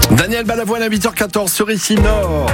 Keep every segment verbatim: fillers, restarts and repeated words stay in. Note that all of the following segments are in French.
Daniel Balavoine à huit heures quatorze sur Ici Nord.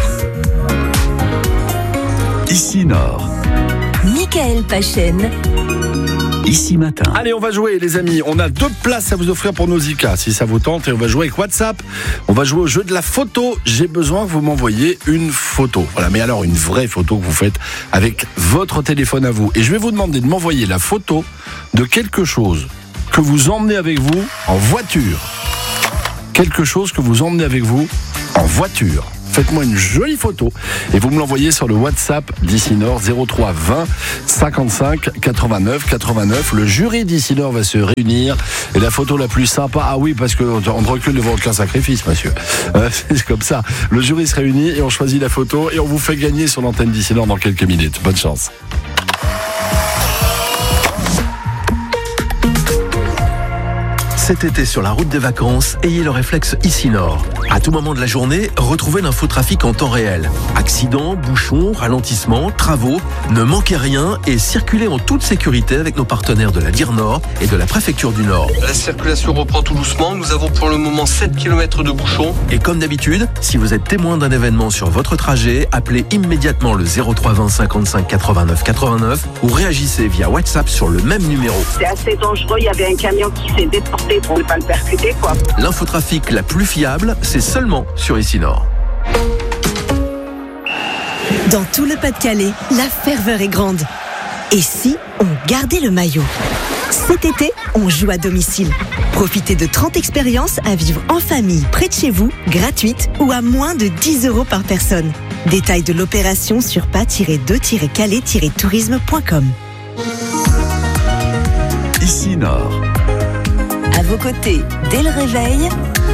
Ici Nord. Michael Pachen. Ici Matin. Allez, on va jouer les amis. On a deux places à vous offrir pour nos Zika, si ça vous tente. Et on va jouer avec WhatsApp. On va jouer au jeu de la photo. J'ai besoin que vous m'envoyiez une photo. Voilà, mais alors une vraie photo que vous faites avec votre téléphone à vous. Et je vais vous demander de m'envoyer la photo de quelque chose que vous emmenez avec vous en voiture. Quelque chose que vous emmenez avec vous en voiture. Faites-moi une jolie photo et vous me l'envoyez sur le WhatsApp d'Ici Nord zéro trois vingt cinquante-cinq quatre-vingt-neuf quatre-vingt-neuf. Le jury d'Ici Nord va se réunir et la photo la plus sympa, ah oui, parce qu'on ne recule devant aucun sacrifice, monsieur. Euh, c'est comme ça. Le jury se réunit et on choisit la photo et on vous fait gagner sur l'antenne d'Ici Nord dans quelques minutes. Bonne chance. Cet été sur la route des vacances, ayez le réflexe Ici Nord. À tout moment de la journée, retrouvez l'infotrafic en temps réel. Accidents, bouchons, ralentissements, travaux, ne manquez rien et circulez en toute sécurité avec nos partenaires de la D I R Nord et de la Préfecture du Nord. La circulation reprend tout doucement, nous avons pour le moment sept kilomètres de bouchons. Et comme d'habitude, si vous êtes témoin d'un événement sur votre trajet, appelez immédiatement le zéro trois vingt cinquante-cinq quatre-vingt-neuf quatre-vingt-neuf ou réagissez via WhatsApp sur le même numéro. C'est assez dangereux, il y avait un camion qui s'est déporté pour ne pas le percuter, quoi. L'infotrafic la plus fiable, c'est seulement sur Ici Nord. Dans tout le Pas-de-Calais, la ferveur est grande. Et si on gardait le maillot ? Cet été, on joue à domicile. Profitez de trente expériences à vivre en famille près de chez vous, gratuites ou à moins de dix euros par personne. Détails de l'opération sur pas tiret deux tiret calais tiret tourisme point com. Ici Nord. À vos côtés, dès le réveil,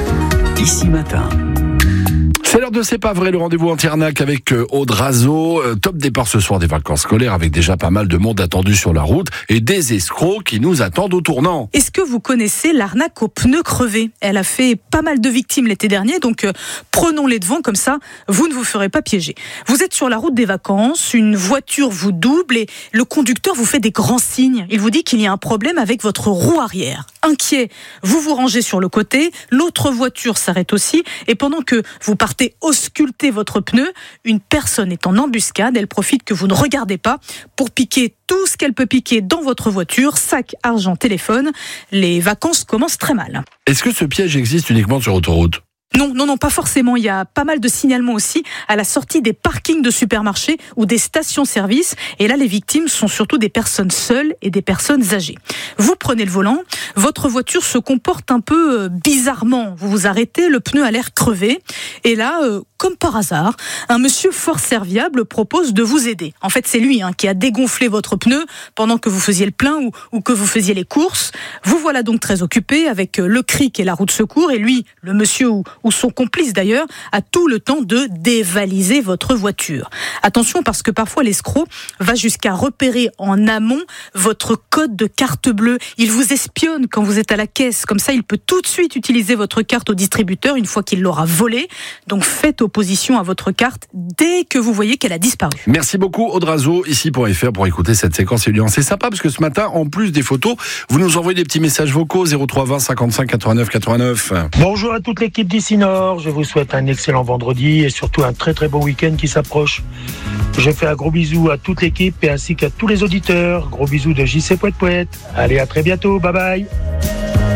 Ici Matin. C'est l'heure de C'est pas vrai, le rendez-vous anti-arnaque avec Aude Razo. Euh, top départ ce soir des vacances scolaires avec déjà pas mal de monde attendu sur la route et des escrocs qui nous attendent au tournant. Est-ce que vous connaissez l'arnaque aux pneus crevés ? Elle a fait pas mal de victimes l'été dernier, donc euh, prenons-les devant, comme ça, vous ne vous ferez pas piéger. Vous êtes sur la route des vacances, une voiture vous double et le conducteur vous fait des grands signes. Il vous dit qu'il y a un problème avec votre roue arrière. Inquiet, vous vous rangez sur le côté, l'autre voiture s'arrête aussi et pendant que vous partez ausculter votre pneu, une personne est en embuscade, elle profite que vous ne regardez pas pour piquer tout ce qu'elle peut piquer dans votre voiture, sac, argent, téléphone. Les vacances commencent très mal. Est-ce que ce piège existe uniquement sur autoroute ? Non, non, non, pas forcément. Il y a pas mal de signalements aussi à la sortie des parkings de supermarchés ou des stations-service. Et là, les victimes sont surtout des personnes seules et des personnes âgées. Vous prenez le volant, votre voiture se comporte un peu euh, bizarrement. Vous vous arrêtez, le pneu a l'air crevé. Et là, euh, comme par hasard, un monsieur fort serviable propose de vous aider. En fait, c'est lui hein, qui a dégonflé votre pneu pendant que vous faisiez le plein ou, ou que vous faisiez les courses. Vous voilà donc très occupé avec euh, le cric et la roue de secours. Et lui, le monsieur ou ou son complice d'ailleurs, a tout le temps de dévaliser votre voiture. Attention parce que parfois l'escroc va jusqu'à repérer en amont votre code de carte bleue. Il vous espionne quand vous êtes à la caisse. Comme ça, il peut tout de suite utiliser votre carte au distributeur une fois qu'il l'aura volée. Donc faites opposition à votre carte dès que vous voyez qu'elle a disparu. Merci beaucoup Aude Razo, ici pour F R pour écouter cette séquence éluant. C'est sympa parce que ce matin, en plus des photos, vous nous envoyez des petits messages vocaux zéro trois vingt cinquante-cinq quatre-vingt-neuf quatre-vingt-neuf. Bonjour à toute l'équipe d'Ici Nord, je vous souhaite un excellent vendredi et surtout un très très beau week-end qui s'approche. Je fais un gros bisou à toute l'équipe et ainsi qu'à tous les auditeurs. Gros bisous de J C Poète Poète. Allez, à très bientôt, bye bye.